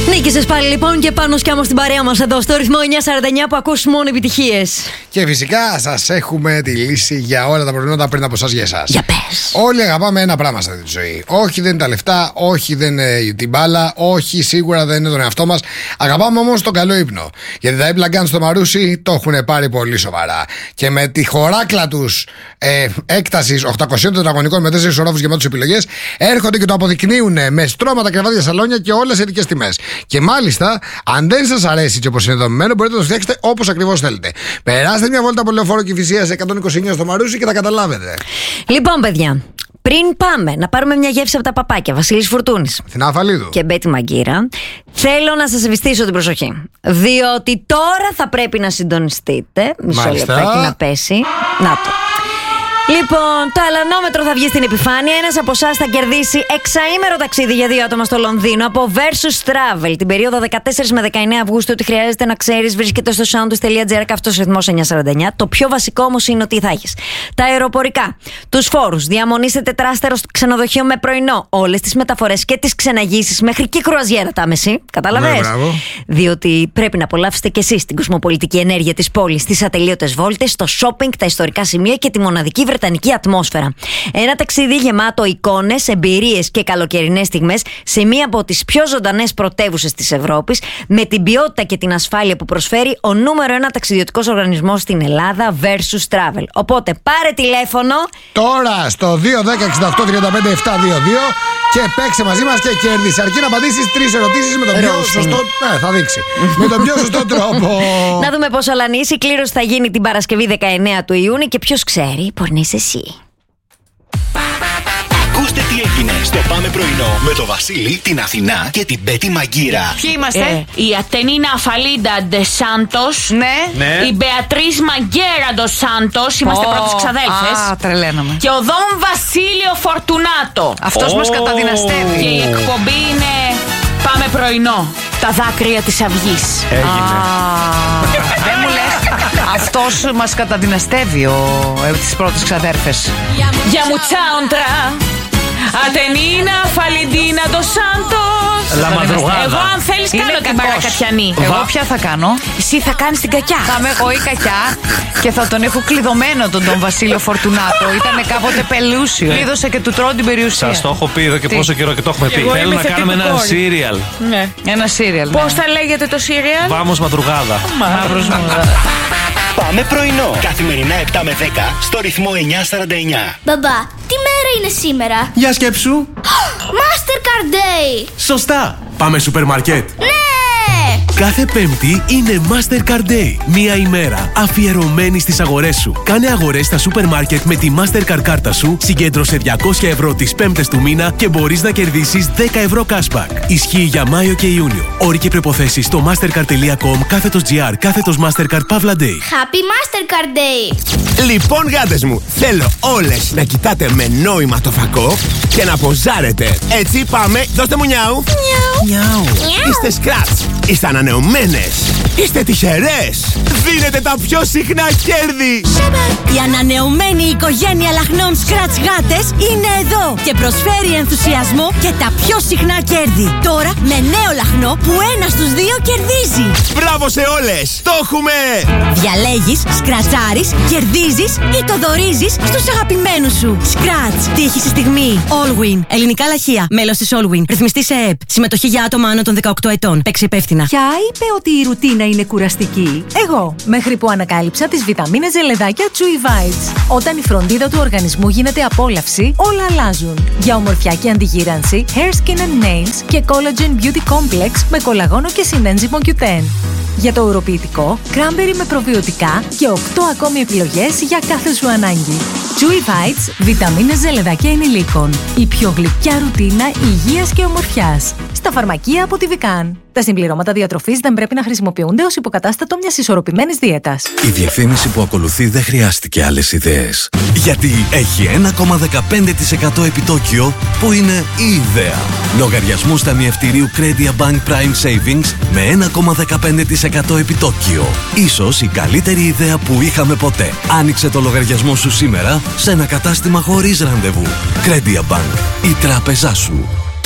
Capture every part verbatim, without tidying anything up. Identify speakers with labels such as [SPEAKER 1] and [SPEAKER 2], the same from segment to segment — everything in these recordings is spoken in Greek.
[SPEAKER 1] Νίκησες πάλι λοιπόν και πάνω σκιάμω στην παρέα μας εδώ στο ρυθμό εννιακόσια σαράντα εννιά που ακούς μόνο επιτυχίες.
[SPEAKER 2] Και φυσικά σας έχουμε τη λύση για όλα τα προβλήματα πριν από εσάς για εσάς.
[SPEAKER 1] Για πες.
[SPEAKER 2] Όλοι αγαπάμε ένα πράγμα σε αυτή τη ζωή. Όχι δεν είναι τα λεφτά, όχι δεν είναι την μπάλα, όχι σίγουρα δεν είναι τον εαυτό μας. Αγαπάμε όμως τον καλό ύπνο. Γιατί τα Ipla Gun στο Μαρούσι το έχουν πάρει πολύ σοβαρά. Και με τη χωράκλα τους ε, έκτασης οκτακόσια τετραγωνικών με τέσσερις ορόφους γεμάτους επιλογές έρχονται και το αποδεικνύουν με στρώματα, κρεβάτια, σαλόνια και όλες ειδικές τιμές. Και μάλιστα, αν δεν σας αρέσει και όπως είναι δομημένο, μπορείτε να το φτιάξετε όπως ακριβώς θέλετε. Περάστε μια βόλτα από Λεωφόρο Κηφισίας εκατόν είκοσι εννιά στο Μαρούσι και θα καταλάβετε.
[SPEAKER 1] Λοιπόν, παιδιά, πριν πάμε να πάρουμε μια γεύση από τα παπάκια Βασίλης Φουρτούνης
[SPEAKER 2] Αθηνά Αφαλίδου
[SPEAKER 1] και Μπέτη Μαγκύρα, θέλω να σας ευαισθήσω την προσοχή. Διότι τώρα θα πρέπει να συντονιστείτε. Μισό λεπτάκι να πέσει. Να το. Λοιπόν, το ελανόμετρο θα βγει στην επιφάνεια. Ένας από εσάς θα κερδίσει εξαήμερο ταξίδι για δύο άτομα στο Λονδίνο από Versus Travel την περίοδο δεκατέσσερις με δεκαεννέα Αυγούστου. Ό,τι χρειάζεται να ξέρεις βρίσκεται στο soundus τελεία gr καυτός ρυθμός εννιακόσια σαράντα εννιά. Το πιο βασικό όμως είναι ότι θα έχεις τα αεροπορικά, τους φόρους, διαμονή σε τετράστερο ξενοδοχείο με πρωινό, όλες τις μεταφορές και τις ξεναγήσεις μέχρι και κρουαζιέρα τα μεσή. Κατάλαβες?
[SPEAKER 2] Ναι,
[SPEAKER 1] διότι πρέπει να απολαύσετε κι εσείς την κοσμοπολιτική ενέργεια της πόλης, τις ατελείωτες βόλτες, το shopping, τα ιστορικά σημεία και τη μοναδική βρετανική ατμόσφαιρα. Ένα ταξίδι γεμάτο εικόνες, εμπειρίες και καλοκαιρινές στιγμές σε μία από τις πιο ζωντανές πρωτεύουσες της Ευρώπης, με την ποιότητα και την ασφάλεια που προσφέρει ο νούμερο ένα ταξιδιωτικός οργανισμός στην Ελλάδα, Versus Travel. Οπότε πάρε τηλέφωνο
[SPEAKER 2] τώρα στο δύο δέκα εξήντα οκτώ τριάντα πέντε επτακόσια είκοσι δύο και παίξε μαζί μας και κέρδισε. Αρκεί να απαντήσεις τρεις ερωτήσεις με τον πιο σωστό. Ναι, θα δείξει. Με τον πιο σωστό τρόπο.
[SPEAKER 1] Να δούμε πόσο αλανίσει. Η κλήρωση θα γίνει την Παρασκευή δεκαεννέα του Ιούνιου και ποιος ξέρει, μπορεί να είσαι εσύ.
[SPEAKER 3] Ακούστε τι έγινε στο Πάμε Πρωινό με το Βασίλη, την Αθηνά και την Μπέτη Μαγκύρα.
[SPEAKER 4] Ποιοι είμαστε?
[SPEAKER 1] Ε.
[SPEAKER 4] Η Ατενίνα Αφαλίντα Ντε Σάντος.
[SPEAKER 5] Ναι.
[SPEAKER 4] Ναι. Η Μπεατρίς Μαγκέρα Ντε Σάντος. Είμαστε
[SPEAKER 5] Oh.
[SPEAKER 4] πρώτες ξαδέλφες.
[SPEAKER 5] Α, τρελαίνομαι.
[SPEAKER 4] Και ο Δον Βασίλειο Φορτουνάτο.
[SPEAKER 5] Αυτός
[SPEAKER 3] Oh.
[SPEAKER 5] μας καταδυναστεύει.
[SPEAKER 4] Και η εκπομπή είναι Πάμε Πρωινό. Τα δάκρυα της αυγής.
[SPEAKER 3] Έγινε.
[SPEAKER 5] Δεν μου λες. Αυτός μας καταδυναστεύει ο, ε, τις πρώτες ξαδέρφες.
[SPEAKER 4] Για μουτσάοντρα. Ατενίνα Αφαλιντίνα Ντε Σάντος.
[SPEAKER 3] La madrugada.
[SPEAKER 4] Εγώ αν θέλεις
[SPEAKER 5] Είναι
[SPEAKER 4] κάνω την
[SPEAKER 5] κακός.
[SPEAKER 4] παρακατιανή.
[SPEAKER 5] Εγώ ποια θα κάνω?
[SPEAKER 4] Εσύ θα κάνεις την κακιά.
[SPEAKER 5] Θα είμαι εγώ η κακιά και θα τον έχω κλειδωμένο τον τον Βασίλειο Φορτουνάτο. Ήτανε κάποτε πελούσιο. Κλείδωσε και του τρώω την περιουσία.
[SPEAKER 6] Σας το έχω πει εδώ και
[SPEAKER 5] Τι?
[SPEAKER 6] πόσο καιρό και το έχουμε πει.
[SPEAKER 4] Εγώ
[SPEAKER 6] Θέλω
[SPEAKER 4] είμαι
[SPEAKER 6] να κάνουμε ένα
[SPEAKER 4] θετικό κόρη.
[SPEAKER 6] σύριαλ.
[SPEAKER 4] Ναι.
[SPEAKER 5] Ένα σύριαλ.
[SPEAKER 4] Πώς θα λέγεται το σύριαλ?
[SPEAKER 6] Vamos madrugada.
[SPEAKER 5] Μαύρος μου.
[SPEAKER 3] Πάμε πρωινό. Καθημερινά επτά με δέκα στο ρυθμό εννιακόσια σαράντα εννιά.
[SPEAKER 7] Μπαμπά, τι μέρα είναι σήμερα?
[SPEAKER 8] Για σκέψου.
[SPEAKER 7] Mastercard Day!
[SPEAKER 8] Σωστά. Πάμε σούπερ μάρκετ.
[SPEAKER 7] Ναι!
[SPEAKER 8] Κάθε Πέμπτη είναι Mastercard Day. Μία ημέρα αφιερωμένη στις αγορές σου. Κάνε αγορές στα σούπερ μάρκετ με τη Mastercard κάρτα σου, συγκέντρωσε διακόσια ευρώ τις πέμπτες του μήνα και μπορείς να κερδίσεις δέκα ευρώ cashback. Ισχύει για Μάιο και Ιούνιο. Όροι και προϋποθέσεις στο mastercard τελεία com κάθετος gr κάθετος Mastercard Pavla Day.
[SPEAKER 7] Happy Mastercard Day!
[SPEAKER 9] Λοιπόν, γάτες μου, θέλω όλες να κοιτάτε με νόημα το φακό και να ποζάρετε. Έτσι πάμε, δώστε μου νιάου. Νιάου. Είστε scratch, είστε ανανεωμένες, είστε τυχερές. Δίνετε τα πιο συχνά κέρδη.
[SPEAKER 10] Η ανανεωμένη οικογένεια λαχνών Scratch γάτες είναι εδώ και προσφέρει ενθουσιασμό και τα πιο συχνά κέρδη. Τώρα με νέο λαχνό που ένα στους δύο κερδίζει.
[SPEAKER 9] Μπράβο σε όλες, το έχουμε.
[SPEAKER 10] Διαλέγεις, σκρατσάρεις, κερδίζεις ή το δωρίζεις στους αγαπημένους σου. Scratch. Τύχη στη στιγμή. Allwin. Ελληνικά λαχεία. Μέλος της Allwin. Ρυθμιστή σε ΕΕΠ. Συμμετοχή για άτομα άνω των δεκαοκτώ ετών. Παίξε υπεύθυνα.
[SPEAKER 11] Ποια είπε ότι η ρουτίνα είναι κουραστική? Εγώ, μέχρι που ανακάλυψα τις βιταμίνες ζελεδάκια Chewy Vites. Όταν η φροντίδα του οργανισμού γίνεται απόλαυση, όλα αλλάζουν. Για ομορφιά και αντιγύρανση, Hair, Skin and Nails και Collagen Beauty Complex με κολαγόνο και συνένζυμο κιου τεν. Για το ουροποιητικό, cranberry με προβιωτικά και οκτώ ακόμη επιλογές για κάθε σου ανάγκη. Chewy Vites, βιταμίνες ζελεδάκια ενηλίκων. Η πιο γλυκιά ρουτίνα υγείας και ομορφιάς. Στα φαρμακεία από τη Vican. Τα συμπληρώματα διατροφής δεν πρέπει να χρησιμοποιούνται ως υποκατάστατο μιας ισορροπημένης δίαιτας.
[SPEAKER 12] Η διευθύνηση που ακολουθεί δεν χρειάστηκε άλλες ιδέες. Γιατί έχει ένα κόμμα δεκαπέντε τοις εκατό επιτόκιο που είναι η ιδέα. Λογαριασμούς ταμιευτηρίου Credia Bank Prime Savings με ένα κόμμα δεκαπέντε τοις εκατό επιτόκιο. Ίσως η καλύτερη ιδέα που είχαμε ποτέ. Άνοιξε το λογαριασμό σου σήμερα σε ένα κατάστημα χωρίς ραντεβού. Credia Bank. Η τράπεζά σου.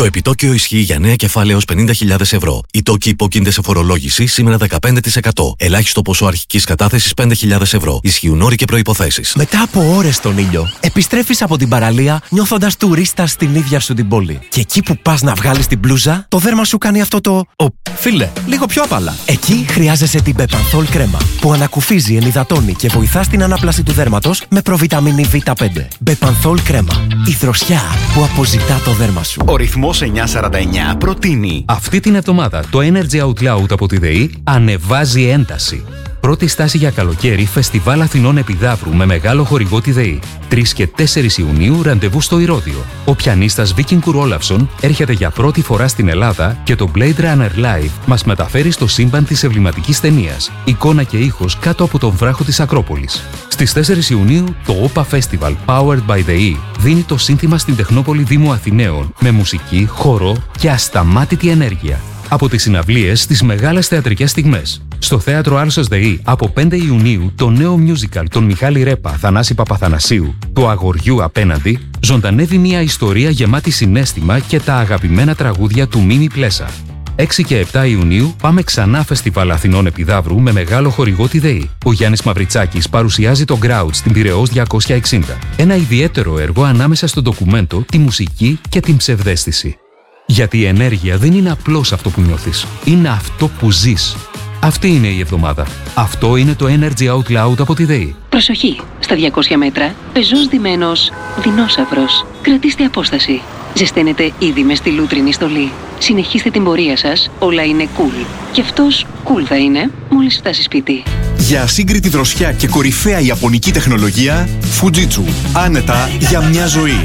[SPEAKER 12] Το επιτόκιο ισχύει για νέα κεφάλαια έως πενήντα χιλιάδες ευρώ. Οι τόκοι υπόκεινται σε φορολόγηση σήμερα δεκαπέντε τοις εκατό. Ελάχιστο ποσό αρχικής κατάθεσης πέντε χιλιάδες ευρώ. Ισχύουν όροι και προϋποθέσεις.
[SPEAKER 6] Μετά από ώρες στον ήλιο, επιστρέφεις από την παραλία νιώθοντας τουρίστα στην ίδια σου την πόλη. Και εκεί που πας να βγάλεις την μπλούζα, το δέρμα σου κάνει αυτό το. Ο, φίλε, λίγο πιο απαλά. Εκεί χρειάζεσαι την Bepanthol κρέμα, που ανακουφίζει, ενυδατώνει και βοηθά στην ανάπλαση του δέρματος με προβιταμίνη βι πέντε. Bepanthol κρέμα. Η δροσιά που αποζητά το δέρμα σου.
[SPEAKER 3] Ο ρυθμός εννιακόσια σαράντα εννιά προτείνει.
[SPEAKER 13] Αυτή την εβδομάδα το Energy Out Loud από τη ΔΕΗ ανεβάζει ένταση. Πρώτη στάση για καλοκαίρι, Φεστιβάλ Αθηνών Επιδαύρου με μεγάλο χορηγό τη ΔΕΗ. τρεις και τέσσερις Ιουνίου ραντεβού στο Ηρώδειο. Ο πιανίστας Βίκινγκ Ρόλαυσον έρχεται για πρώτη φορά στην Ελλάδα και το Blade Runner Live μας μεταφέρει στο σύμπαν της εμβληματικής ταινίας. Εικόνα και ήχος κάτω από τον βράχο της Ακρόπολης. Στις τέσσερις Ιουνίου το όπα Festival Powered by ΔΕΗ δίνει το σύνθημα στην Τεχνόπολη Δήμου Αθηναίων με μουσική, χορό και ασταμάτητη ενέργεια. Από τις συναυλίες στις μεγάλες θεατρικές στιγμές. Στο Θέατρο Άλσος ΔΕΗ από πέντε Ιουνίου το νέο musical των Μιχάλη Ρέπα, Θανάση Παπαθανασίου, του Αγοριού Απέναντι, ζωντανεύει μια ιστορία γεμάτη συναίσθημα και τα αγαπημένα τραγούδια του Μίμη Πλέσα. έξι και επτά Ιουνίου πάμε ξανά Φεστιβάλ Αθηνών Επιδαύρου με μεγάλο χορηγό τη ΔΕΗ. Ο Γιάννης Μαυριτσάκης παρουσιάζει το Grouch στην Πειραιώς διακόσια εξήντα. Ένα ιδιαίτερο έργο ανάμεσα στο ντοκουμέντο, τη μουσική και την ψευδαίσθηση. Γιατί η ενέργεια δεν είναι απλώς αυτό που νιώθεις, είναι αυτό που ζεις. Αυτή είναι η εβδομάδα. Αυτό είναι το Energy Out Loud από τη ΔΕΗ.
[SPEAKER 14] Προσοχή! Στα διακόσια μέτρα, πεζός ντυμένος δεινόσαυρος. Κρατήστε απόσταση. Ζεσταίνετε ήδη με στη λούτρινη στολή. Συνεχίστε την πορεία σας, όλα είναι cool. Και αυτός cool θα είναι μόλις φτάσει σπίτι.
[SPEAKER 3] Για ασύγκριτη δροσιά και κορυφαία ιαπωνική τεχνολογία, Fujitsu. Άνετα για μια ζωή.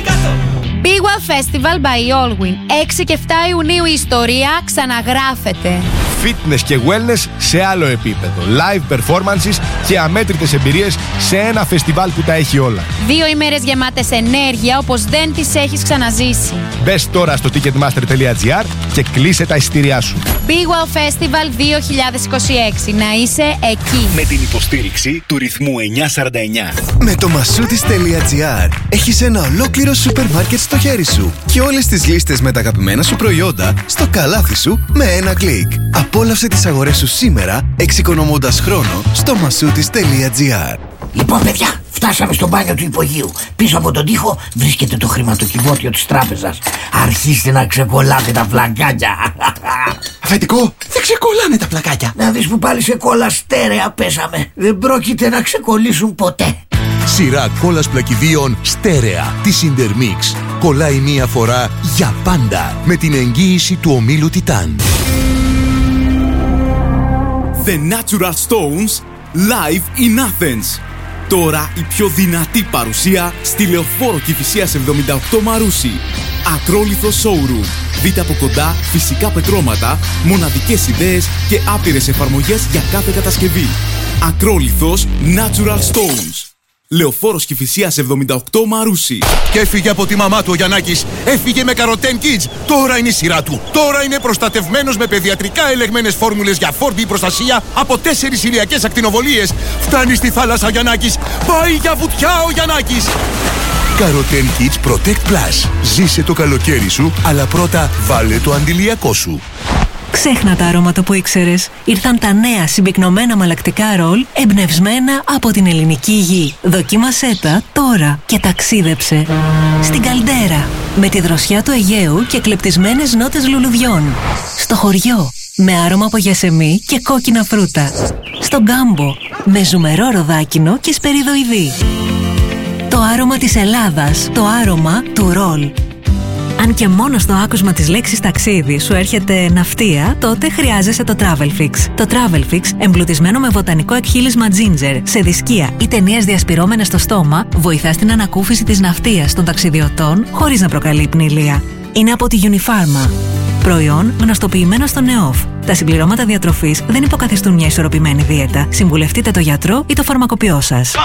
[SPEAKER 15] Big Wow Festival by Allwyn. έξι και επτά Ιουνίου η ιστορία ξαναγράφεται.
[SPEAKER 16] Fitness και wellness σε άλλο επίπεδο. Live performances και αμέτρητες εμπειρίες σε ένα φεστιβάλ που τα έχει όλα.
[SPEAKER 15] Δύο ημέρες γεμάτες ενέργεια όπως δεν τις έχεις ξαναζήσει.
[SPEAKER 16] Μπες τώρα στο ticketmaster τελεία gr και κλείσε τα εισιτήριά σου.
[SPEAKER 15] Big Wow Festival δύο χιλιάδες είκοσι έξι. Να είσαι εκεί.
[SPEAKER 3] Με την υποστήριξη του ρυθμού εννιακόσια σαράντα εννιά.
[SPEAKER 17] Με το μασούτις τελεία gr έχεις ένα ολόκληρο σούπερ μάρκετ στο χέρι σου και όλες τις λίστες με τα αγαπημένα σου προϊόντα στο καλάθι σου με ένα κλικ. Απόλαυσε τις αγορές σου σήμερα εξοικονομώντας χρόνο στο μασούτις τελεία gr.
[SPEAKER 18] Λοιπόν, παιδιά, φτάσαμε στο μπάνιο του υπογείου. Πίσω από τον τοίχο βρίσκεται το χρηματοκιβώτιο της τράπεζας. Αρχίστε να ξεκολλάτε τα πλακάκια.
[SPEAKER 9] Αφεντικό, δεν ξεκολλάνε τα πλακάκια.
[SPEAKER 18] Να δεις που πάλι σε κόλλα στέρεα πέσαμε. Δεν πρόκειται να ξεκολλήσουν ποτέ.
[SPEAKER 19] Σειρά κόλλας πλακιδίων στέρεα της Intermix. Κολλάει μία φορά για πάντα με την εγγύηση του ομίλου Titan.
[SPEAKER 8] The Natural Stones live in Athens. Τώρα η πιο δυνατή παρουσία στη Λεωφόρο Κηφισίας εβδομήντα οκτώ Μαρούσι. Ακρόλιθο showroom. Δείτε από κοντά φυσικά πετρώματα, μοναδικές ιδέες και άπειρες εφαρμογές για κάθε κατασκευή. Ακρόλιθος Natural Stones. Λεωφόρος Κηφισίας εβδομήντα οκτώ Μαρούσι.
[SPEAKER 19] Και έφυγε από τη μαμά του ο Γιαννάκης. Έφυγε με Καροτέν Kids. Τώρα είναι η σειρά του. Τώρα είναι προστατευμένος με παιδιατρικά ελεγμένες φόρμουλες για φόρτη προστασία από τέσσερις ηλιακές ακτινοβολίες. Φτάνει στη θάλασσα ο Γιαννάκης. Πάει για βουτιά ο Γιαννάκης. Καροτέν Kids Protect Plus. Ζήσε το καλοκαίρι σου, αλλά πρώτα βάλε το αντιλιακό σου.
[SPEAKER 10] Ξέχνα τα αρώματα που ήξερες. Ήρθαν τα νέα συμπυκνωμένα αμαλλακτικά ρολ εμπνευσμένα από την ελληνική γη. Δοκίμασέ τα τώρα και ταξίδεψε στην Καλντέρα με τη δροσιά του Αιγαίου και κλεπτισμένες νότες λουλουδιών. Στο χωριό με άρωμα από γιασεμί και κόκκινα φρούτα. Στον Γκάμπο με ζουμερό ροδάκινο και σπεριδοειδή. Το άρωμα της Ελλάδας, το άρωμα του ρολ. Αν και μόνο στο άκουσμα της λέξης ταξίδι σου έρχεται ναυτία, τότε χρειάζεσαι το Travelfix. Το Travelfix, εμπλουτισμένο με βοτανικό εκχύλισμα ginger, σε δισκία ή ταινίες διασπυρώμενες στο στόμα, βοηθά στην ανακούφιση της ναυτίας των ταξιδιωτών χωρίς να προκαλεί πνηλία. Είναι από τη Unifarma. Προϊόν γνωστοποιημένο στο ΝΕΟΦ. Τα συμπληρώματα διατροφής δεν υποκαθιστούν μια ισορροπημένη δίαιτα. Συμβουλευτείτε το γιατρό ή το φαρμακοποιό σας.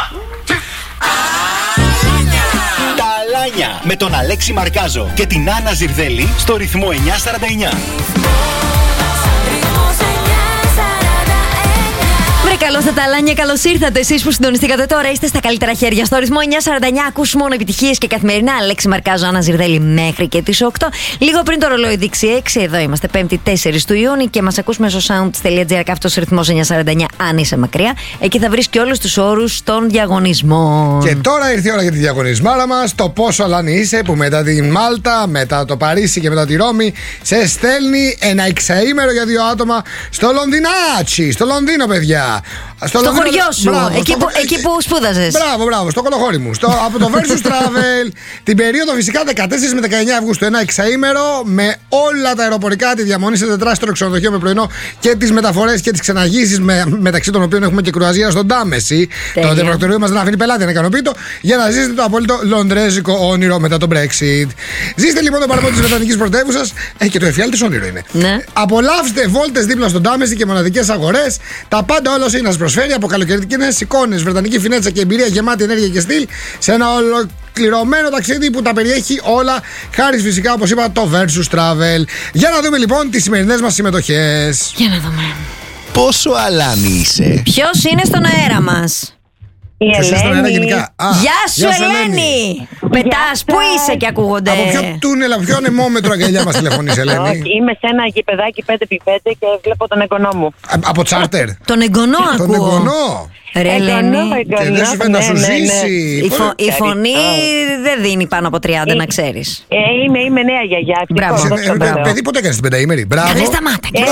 [SPEAKER 3] Με τον Αλέξη Μαρκάζο και την Άννα Ζιρδέλη στο ρυθμό εννιακόσια σαράντα εννιά.
[SPEAKER 1] Βρε, καλώς τα ταλάνια, καλώς ήρθατε. Εσείς που συντονιστήκατε τώρα είστε στα καλύτερα χέρια. Στο ρυθμό εννιά σαράντα εννιά ακούς μόνο επιτυχίες και καθημερινά. Αλέξη Μαρκάζο, Άννα Ζιρδέλη μέχρι και τις οκτώ. Λίγο πριν το ρολόι δείξει έξι, εδώ είμαστε πέμπτη τέσσερις του Ιούνιου και μας ακούς μέσω sounds.gr, καυτός ρυθμός εννιά σαράντα εννιά αν είσαι μακριά. Εκεί θα βρεις και όλους τους όρους των διαγωνισμών.
[SPEAKER 2] Και τώρα ήρθε η ώρα για τη διαγωνισμάρα μας. Το πόσο αλάνι είσαι που μετά την Μάλτα, μετά το Παρίσι και μετά τη Ρώμη σε στέλνει ένα εξαήμερο για δύο άτομα στο Λονδινάτσι, στο Λονδίνο, παιδιά.
[SPEAKER 1] Στο, στο Λονδίνο, χωριό σου, μπράβο, εκεί, στο, που, εκεί που σπούδαζες.
[SPEAKER 2] Μπράβο, μπράβο, στο κολοχώρι μου. Στο, από το Versus Travel, την περίοδο φυσικά δεκατέσσερις με δεκαεννιά Αυγούστου. Ένα εξαήμερο με όλα τα αεροπορικά, τη διαμονή σε τετράστρο ξενοδοχείο με πρωινό και τις μεταφορές και τις ξεναγήσεις, με, μεταξύ των οποίων έχουμε και κρουαζιέρα στον Τάμεση. Το αντιπροκτορείο μας δεν αφήνει πελάτη να ικανοποιητό για να ζήσετε το απόλυτο λονδρέζικο όνειρο μετά το Brexit. Ζήστε λοιπόν το παραπάνω της Βρετανικής πρωτεύουσας. Ε, και το εφιάλτης όνειρο είναι.
[SPEAKER 1] Ναι.
[SPEAKER 2] Απολαύστε βόλτες δίπλα στον Τάμεση και μοναδικές αγορές. Τα πάντα όλα όσα είναι να σας προσφέρει, από καλοκαιρινές εικόνες, βρετανική φινέτσα και εμπειρία γεμάτη ενέργεια και στυλ, σε ένα ολοκληρωμένο ταξίδι που τα περιέχει όλα, χάρη φυσικά, όπως είπα, το Versus Travel. Για να δούμε λοιπόν τις σημερινές μας συμμετοχές.
[SPEAKER 1] Για να δούμε.
[SPEAKER 9] Πόσο αλάνι είσαι?
[SPEAKER 1] Ποιος είναι στον αέρα μας?
[SPEAKER 20] Η Ελένη.
[SPEAKER 1] Γεια σου, γεια σου Ελένη. Πετάς, πού είσαι και ακούγονται?
[SPEAKER 2] Από ποιο τούνελ, από ποιο ανεμόμετρο αγκαλιά μας τηλεφωνείς, Ελένη?
[SPEAKER 20] Όχι, είμαι σε ένα γηπεδάκι πέντε επί πέντε και βλέπω τον εγγονό μου.
[SPEAKER 2] Α, από τσάρτερ?
[SPEAKER 1] Τον εγγονό ακούω.
[SPEAKER 2] Τον εγγονό.
[SPEAKER 1] Ρε Ελένη.
[SPEAKER 2] Και δεν σου φαίνεται να σου ζήσει.
[SPEAKER 1] Η, φω, η φωνή δεν δίνει πάνω από τριάντα, να ξέρεις.
[SPEAKER 20] Ε, είμαι, είμαι νέα γιαγιά.
[SPEAKER 2] Μπράβο. Παιδί, πότε έκανες την πενταήμερη? Μπράβο.
[SPEAKER 1] Καλέ, σταμάτα.
[SPEAKER 20] Ε,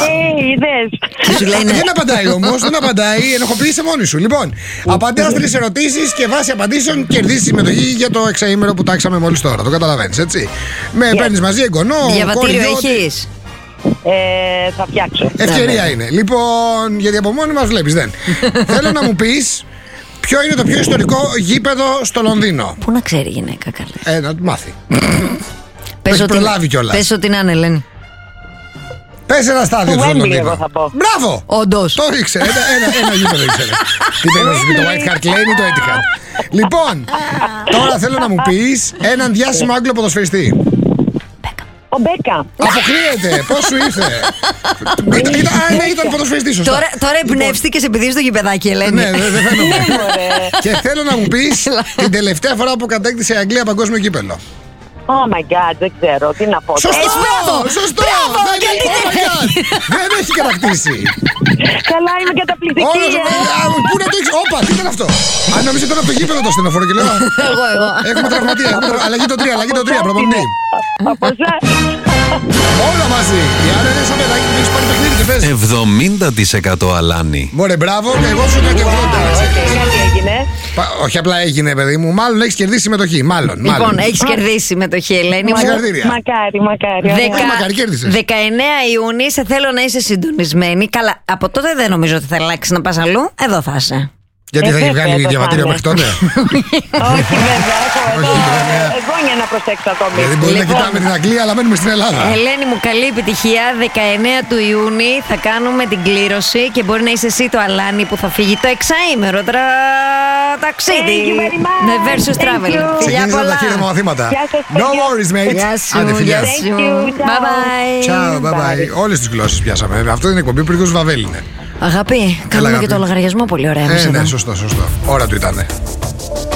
[SPEAKER 20] είδες.
[SPEAKER 2] Δεν απαντάει όμως, δεν απαντάει. Ενοχοποιείσαι μόνη σου. Λοιπόν, απαντάς τρεις ερωτήσεις και βάσει απαντήσεων κερδίσεις συμμετοχή για το εξαήμερο που τάξαμε μόλις τώρα. Το καταλαβαίνεις, έτσι? Με παίρνεις μαζί εγγονό.
[SPEAKER 1] Διαβατήριο έχεις?
[SPEAKER 20] Ε, θα φτιάξω.
[SPEAKER 2] Ευκαιρία είναι. Λοιπόν, γιατί από μόνοι μας βλέπεις δεν. Θέλω να μου πεις ποιο είναι το πιο ιστορικό γήπεδο στο Λονδίνο.
[SPEAKER 1] Πού να ξέρει η γυναίκα, καλέ?
[SPEAKER 2] Ε, να το μάθει.
[SPEAKER 1] Πες ότι,
[SPEAKER 2] προλάβει κιόλας.
[SPEAKER 1] Πες ότι να είναι, Ελένη.
[SPEAKER 2] Πες ένα στάδιο του Λονδίνου. Μπράβο!
[SPEAKER 1] Όντως.
[SPEAKER 2] Το ήξερε. Ένα, ένα, ένα γήπεδο ήξερε. Τι παίρνει να σου πει, το White Hart Lane ή το Etihad? Λοιπόν, τώρα θέλω να μου πεις έναν διάσημο Άγγλο ποδοσφαιριστή.
[SPEAKER 20] Ο Μπέκα.
[SPEAKER 2] Αποκλείεται, πώς σου ήρθε? Ήταν, ήταν, ναι, ήταν ποδοσφαιριστής, σωστά.
[SPEAKER 1] Τώρα, τώρα εμπνεύστηκες επειδή είσαι στο γηπεδάκι, Ελένη.
[SPEAKER 2] Ναι, δεν φαίνομαι. Και θέλω να μου πεις την τελευταία φορά που κατέκτησε η Αγγλία παγκόσμιο κύπελλο.
[SPEAKER 20] Oh my god, δεν ξέρω, τι να πω.
[SPEAKER 2] Σωστό,
[SPEAKER 1] μπράβο,
[SPEAKER 2] σωστό.
[SPEAKER 1] μπράβο,
[SPEAKER 2] δεν,
[SPEAKER 1] γιατί
[SPEAKER 2] oh my God, δεν έχει κατακτήσει.
[SPEAKER 20] Καλά, είμαι καταπληκτική.
[SPEAKER 2] Όλος, πού να το έχεις? Όπα, τι ήταν αυτό? Αν νομίζω ήταν από το γήπεδο το στενοφόρο και λέω.
[SPEAKER 1] Εγώ, εγώ.
[SPEAKER 2] Έχουμε τραυματία. Αλλαγή το τρία, αλλαγή το τρία, προπονητή.
[SPEAKER 20] Από εσάς.
[SPEAKER 2] Όλα μαζί. Η Άννα είναι σαν παιδάκι που έχεις πάρει παιχνίδι και παίζει.
[SPEAKER 12] εβδομήντα τοις εκατό αλάνι.
[SPEAKER 2] Μωρέ, μπράβο, και εγώ σου λέω και ογδόντα.
[SPEAKER 20] έγινε.
[SPEAKER 2] Όχι απλά έγινε, παιδί μου. Μάλλον έχεις κερδίσει συμμετοχή. Μάλλον.
[SPEAKER 1] Λοιπόν, έχεις κερδίσει συμμετοχή, Ελένη.
[SPEAKER 20] Μακάρι, μακάρι.
[SPEAKER 2] Μακάρι, κέρδισες.
[SPEAKER 1] δεκαεννέα Ιουνίου σε θέλω να είσαι συντονισμένη. Καλά, από τότε δεν νομίζω ότι θα αλλάξει να πας αλλού. Εδώ θα είσαι.
[SPEAKER 2] Γιατί θα έχει βγάλει διαβατήριο μέχρι τότε?
[SPEAKER 20] Όχι, βέβαια. Έχω εγγόνια να προσέξω ακόμη.
[SPEAKER 2] Δηλαδή μπορεί να κοιτάμε την Αγγλία, αλλά μένουμε στην Ελλάδα.
[SPEAKER 1] Ελένη μου, καλή επιτυχία. δεκαεννέα του Ιουνίου θα κάνουμε την κλήρωση και μπορεί να είσαι εσύ το αλάνι που θα φύγει το εξαήμερο. Τρα... ταξίδι. Με Versus Travel.
[SPEAKER 2] Ξεκίνησαν τα χείρεμα μαθήματα. No worries, mate.
[SPEAKER 1] Γεια σου.
[SPEAKER 2] Γεια
[SPEAKER 1] σου. Bye bye.
[SPEAKER 2] Ciao, bye bye. Όλες τις γλώσσες πιάσαμε. Αυτό είναι εκπομπή που Βαβέλ είναι.
[SPEAKER 1] Αγάπη, κάνουμε και το λογαριασμό πολύ ωραία.
[SPEAKER 2] Ε, ναι, σωστό, σωστό. Ώρα του ήτανε.